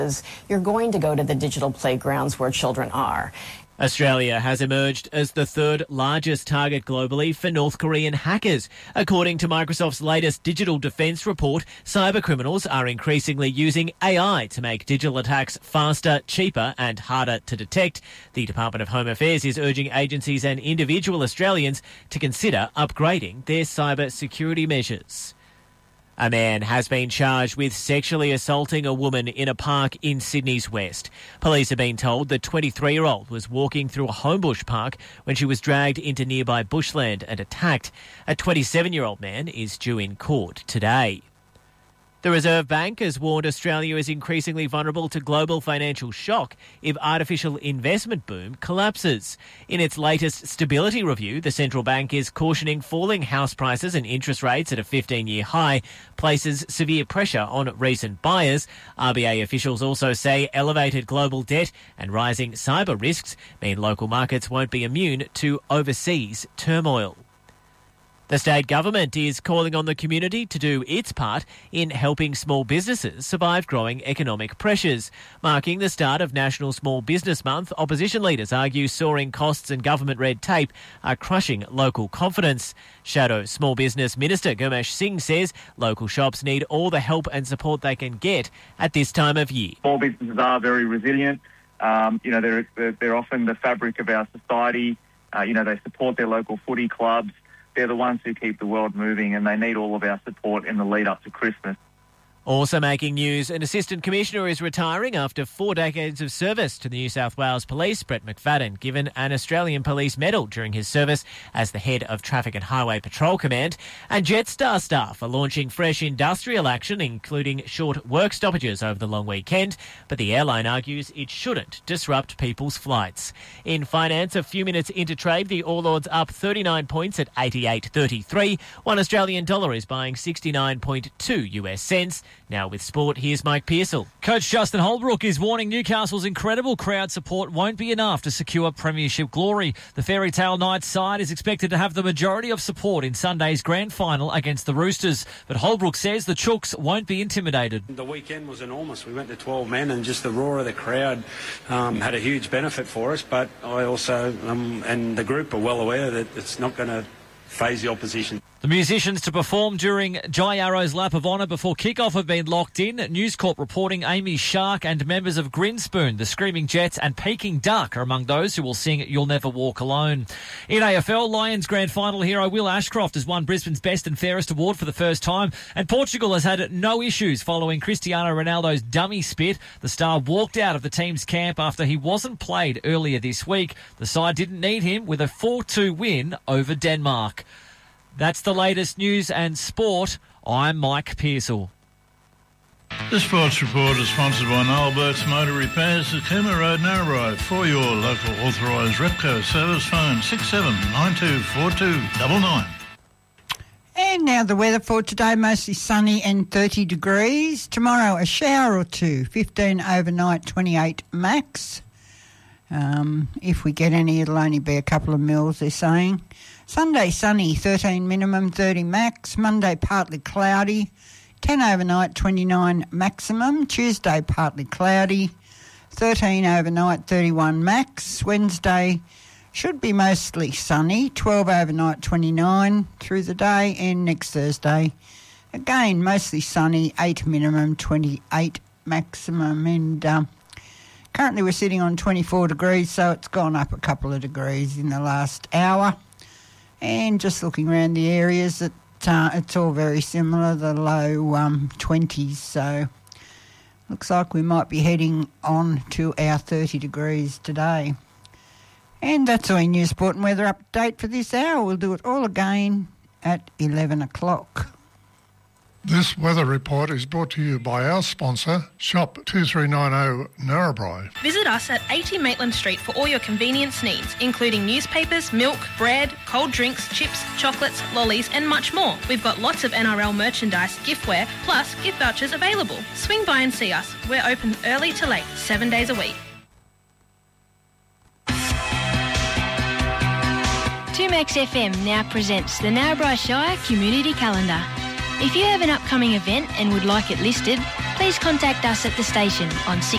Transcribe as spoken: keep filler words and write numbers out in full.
you're going to go to the digital playgrounds where children are. Australia has emerged as the third largest target globally for North Korean hackers. According to Microsoft's latest digital defence report, cybercriminals are increasingly using A I to make digital attacks faster, cheaper and harder to detect. The Department of Home Affairs is urging agencies and individual Australians to consider upgrading their cyber security measures. A man has been charged with sexually assaulting a woman in a park in Sydney's West. Police have been told the twenty-three-year-old was walking through a Homebush park when she was dragged into nearby bushland and attacked. A twenty-seven-year-old man is due in court today. The Reserve Bank has warned Australia is increasingly vulnerable to global financial shock if artificial investment boom collapses. In its latest stability review, the central bank is cautioning falling house prices and interest rates at a fifteen-year high places severe pressure on recent buyers. R B A officials also say elevated global debt and rising cyber risks mean local markets won't be immune to overseas turmoil. The state government is calling on the community to do its part in helping small businesses survive growing economic pressures. Marking the start of National Small Business Month, opposition leaders argue soaring costs and government red tape are crushing local confidence. Shadow Small Business Minister Gurmesh Singh says local shops need all the help and support they can get at this time of year. Small businesses are very resilient. Um, you know, they're, they're, they're often the fabric of our society. Uh, you know, they support their local footy clubs. They're the ones who keep the world moving, and they need all of our support in the lead up to Christmas. Also making news, an Assistant Commissioner is retiring after four decades of service to the New South Wales Police. Brett McFadden, given an Australian Police Medal during his service as the head of Traffic and Highway Patrol Command. And Jetstar staff are launching fresh industrial action, including short work stoppages over the long weekend. But the airline argues it shouldn't disrupt people's flights. In finance, a few minutes into trade, the All Ords up thirty-nine points at eighty-eight thirty-three. One Australian dollar is buying sixty-nine point two US cents. Now with sport, here's Mike Pearsall. Coach Justin Holbrook is warning Newcastle's incredible crowd support won't be enough to secure premiership glory. The Fairy Tale Knights side is expected to have the majority of support in Sunday's grand final against the Roosters. But Holbrook says the Chooks won't be intimidated. The weekend was enormous. We went to twelve men and just the roar of the crowd um, had a huge benefit for us. But I also, um, and the group are well aware that it's not going to phase the opposition. The musicians to perform during Jai Arrow's Lap of Honour before kick-off have been locked in. News Corp reporting Amy Shark and members of Grinspoon, the Screaming Jets and Peking Duck are among those who will sing You'll Never Walk Alone. In A F L, Lions grand final hero Will Ashcroft has won Brisbane's Best and Fairest award for the first time, and Portugal has had no issues following Cristiano Ronaldo's dummy spit. The star walked out of the team's camp after he wasn't played earlier this week. The side didn't need him with a four two win over Denmark. That's the latest news and sport. I'm Mike Pearsall. The Sports Report is sponsored by Noel Burke's Motor Repairs at Cooma Road, Narrabri. For your local authorised Repco service, phone six seven nine two four two nine nine. And now the weather for today, mostly sunny and thirty degrees. Tomorrow a shower or two, fifteen overnight, twenty-eight max. Um, if we get any, it'll only be a couple of mils, they're saying. Sunday sunny, thirteen minimum, thirty max. Monday partly cloudy, ten overnight, twenty-nine maximum. Tuesday partly cloudy, thirteen overnight, thirty-one max. Wednesday should be mostly sunny, twelve overnight, twenty-nine through the day. And next Thursday, again, mostly sunny, eight minimum, twenty-eight maximum. And um, currently we're sitting on twenty-four degrees, so it's gone up a couple of degrees in the last hour. And just looking around the areas, it, uh, it's all very similar, the low um, twenties. So looks like we might be heading on to our thirty degrees today. And that's all your news, sport and weather update for this hour. We'll do it all again at eleven o'clock. This weather report is brought to you by our sponsor, Shop two three nine zero Narrabri. Visit us at eighty Maitland Street for all your convenience needs, including newspapers, milk, bread, cold drinks, chips, chocolates, lollies and much more. We've got lots of N R L merchandise, giftware, plus gift vouchers available. Swing by and see us. We're open early to late, seven days a week. two Max F M now presents the Narrabri Shire Community Calendar. If you have an upcoming event and would like it listed, please contact us at the station on six